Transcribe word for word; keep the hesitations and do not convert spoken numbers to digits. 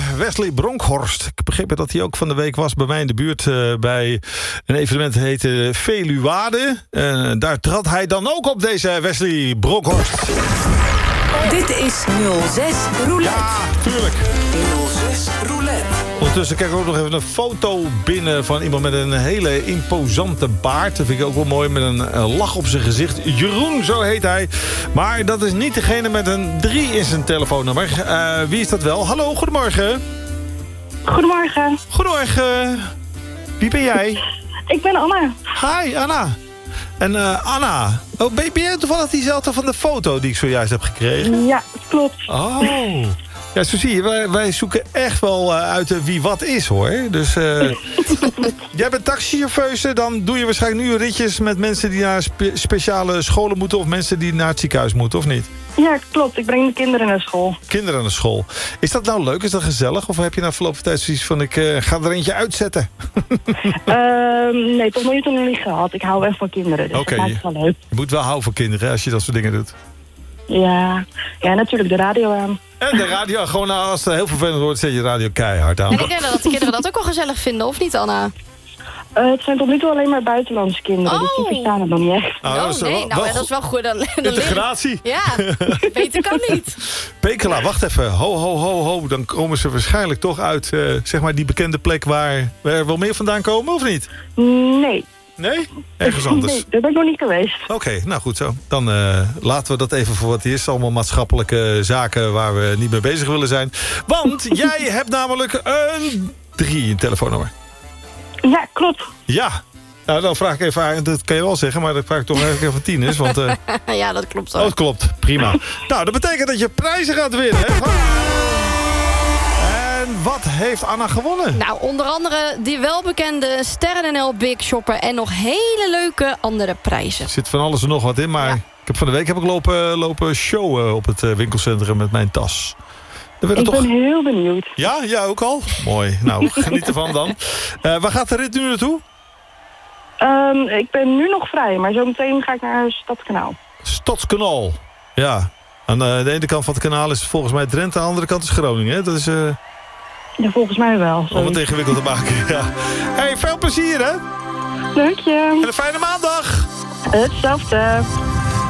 Wesley Bronkhorst. Ik begreep dat hij ook van de week was bij mij in de buurt... Uh, bij een evenement dat heette Veluade. Uh, daar trad hij dan ook op, deze Wesley Bronkhorst. Dit is nul zes Roulette. Ja, tuurlijk. nul zes Roulette. Ondertussen krijg ik ook nog even een foto binnen van iemand met een hele imposante baard. Dat vind ik ook wel mooi, met een, een lach op zijn gezicht. Jeroen, zo heet hij. Maar dat is niet degene met een drie in zijn telefoonnummer. Uh, wie is dat wel? Hallo, goedemorgen. Goedemorgen. Goedemorgen. Wie ben jij? Ik ben Anna. Hi, Anna. En uh, Anna, oh, ben, ben jij toevallig diezelfde van de foto die ik zojuist heb gekregen? Ja, klopt. Oh, ja, zo zie je. Wij, wij zoeken echt wel uh, uit uh, wie wat is, hoor. Dus uh, jij bent taxichauffeuse, dan doe je waarschijnlijk nu ritjes met mensen die naar spe- speciale scholen moeten... of mensen die naar het ziekenhuis moeten, of niet? Ja, klopt. Ik breng de kinderen naar school. Kinderen naar school. Is dat nou leuk? Is dat gezellig? Of heb je na verloop van tijd zoiets van... ik uh, ga er eentje uitzetten? uh, nee, tot nu toe nog niet gehad. Ik hou echt van kinderen, dus okay, dat maakt het wel leuk. Je moet wel houden van kinderen als je dat soort dingen doet. Ja, ja, natuurlijk de radio aan. En de radio, gewoon als het heel vervelend wordt, zet je de radio keihard aan. En ik denk dat de kinderen dat ook wel gezellig vinden, of niet, Anna? Uh, het zijn tot nu toe alleen maar buitenlandse kinderen, oh. dus die verstaan het nog niet echt. Oh, oh dat nee, wel, nou wel dat is wel goed. Dan, dan integratie. Ja, beter kan niet. Pekela, wacht even. Ho, ho, ho, ho. Dan komen ze waarschijnlijk toch uit, uh, zeg maar, die bekende plek waar er wel meer vandaan komen, of niet? Nee. Nee? Ergens anders? Nee, daar ben ik nog niet geweest. Oké, okay, nou goed zo. Dan uh, laten we dat even voor wat het is. Allemaal maatschappelijke zaken waar we niet mee bezig willen zijn. Want jij hebt namelijk een drie in telefoonnummer. Ja, klopt. Ja. Nou, dan vraag ik even aan, dat kan je wel zeggen, maar dat vraag ik toch eigenlijk even tien is. Want, uh... ja, dat klopt ook. Oh, dat klopt. Prima. Nou, dat betekent dat je prijzen gaat winnen, hè? En wat heeft Anna gewonnen? Nou, onder andere die welbekende Sterren N L Big Shopper en nog hele leuke andere prijzen. Er zit van alles en nog wat in, maar ja. ik heb van de week heb ik lopen, lopen showen op het winkelcentrum met mijn tas. Ik toch... ben heel benieuwd. Ja, jij ook al? Mooi. Nou, geniet ervan dan. Uh, waar gaat de rit nu naartoe? Um, ik ben nu nog vrij, maar zometeen ga ik naar Stadskanaal. Stadskanaal. Ja. Aan de ene kant van het kanaal is volgens mij Drenthe, aan de andere kant is Groningen. Hè? Dat is... Uh... Ja, volgens mij wel. Om het ingewikkeld te maken, ja. Hey, veel plezier, hè? Dank je. En een fijne maandag. Hetzelfde.